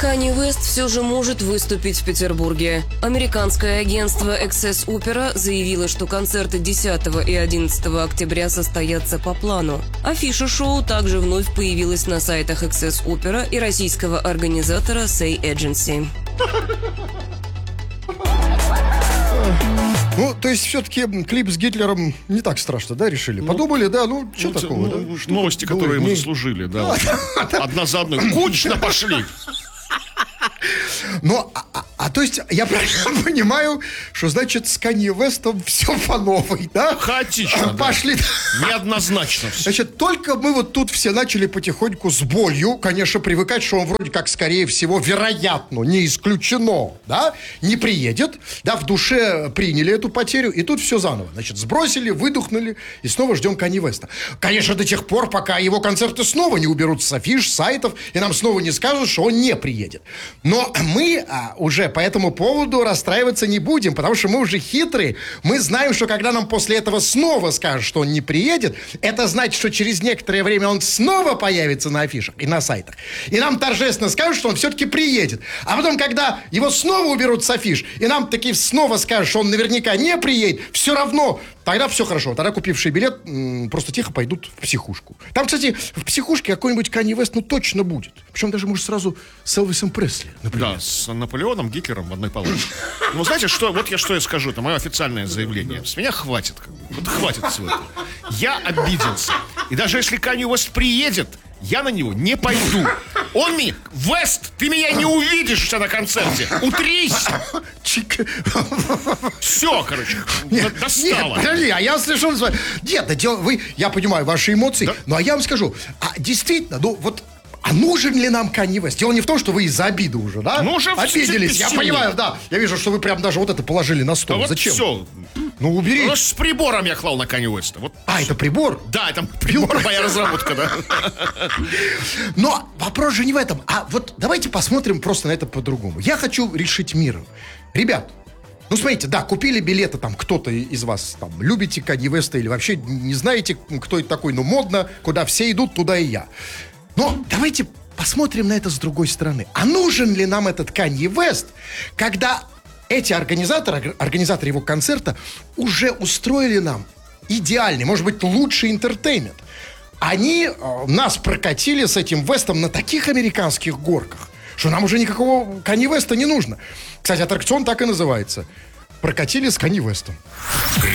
Канье Уэст все же может выступить в Петербурге. Американское агентство Access Opera заявило, что концерты 10 и 11 октября состоятся по плану. Афиша шоу также вновь появилась на сайтах Access Opera и российского организатора Say Agency. Ну, то есть, все-таки клип с Гитлером не так страшно, да, решили? Подумали, да, что такого, да? Новости, которые мы заслужили, да. Одна за одной. Кучно пошли. Ну, то есть, я правильно понимаю, что, значит, с Канье Уэстом все по новой, да? Хаотично, пошли. Да. Неоднозначно все. Значит, только мы вот тут все начали потихоньку с болью, конечно, привыкать, что он вроде как, скорее всего, вероятно, не исключено, да, не приедет, да, в душе приняли эту потерю, и тут все заново. Значит, сбросили, выдохнули, и снова ждем Канье Уэста. Конечно, до тех пор, пока его концерты снова не уберут с афиш, сайтов, и нам снова не скажут, что он не приедет. Но мы уже по этому поводу расстраиваться не будем, потому что мы уже хитрые. Мы знаем, что когда нам после этого снова скажут, что он не приедет, это значит, что через некоторое время он снова появится на афишах и на сайтах. И нам торжественно скажут, что он все-таки приедет. А потом, когда его снова уберут с афиш, и нам таки снова скажут, что он наверняка не приедет, все равно, тогда все хорошо. Тогда купившие билет просто тихо пойдут в психушку. Там, кстати, в психушке какой-нибудь Канье Уэст, точно будет. Причем даже, может, сразу с Элвисом Пресли, например. Да, с Наполеоном, Гитлером в одной палате. Ну, знаете, что я скажу, это мое официальное заявление. С меня хватит, вот хватит всего этого. Я обиделся. И даже если Канье Уэст приедет, я на него не пойду. Он мне, Вест, ты меня не увидишь у себя на концерте. Утрись. Все, короче, достало. Нет, подожди, а я слышал... Нет, я понимаю ваши эмоции, да? Ну, а я вам скажу, действительно, а нужен ли нам Канье Уэст? Дело не в том, что вы из-за обиды уже, да? Ну, уже обиделись. Я понимаю, да. Я вижу, что вы прям даже вот это положили на стол. Да зачем? Вот все. Ну, убери. Ну, с прибором я клал на Канье Уэста. Вот. Это прибор? Да, это прибор, моя разработка, да. Но вопрос же не в этом. А вот давайте посмотрим просто на это по-другому. Я хочу решить миром. Ребят, смотрите, да, купили билеты там кто-то из вас там любите Канье Уэста или вообще не знаете, кто это такой, модно, куда все идут, туда и я. Но давайте посмотрим на это с другой стороны. А нужен ли нам этот Канье Уэст, когда эти организаторы его концерта уже устроили нам идеальный, может быть, лучший интертеймент? Они нас прокатили с этим Уэстом на таких американских горках, что нам уже никакого Канье Уэста не нужно. Кстати, аттракцион так и называется. Прокатили с Канье Уэстом.